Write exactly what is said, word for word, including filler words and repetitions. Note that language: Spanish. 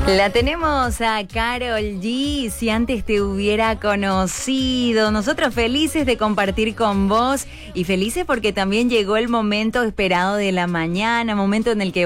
La tenemos a Karol G, si antes te hubiera conocido. Nosotros felices de compartir con vos y felices porque también llegó el momento esperado de la mañana, momento en el que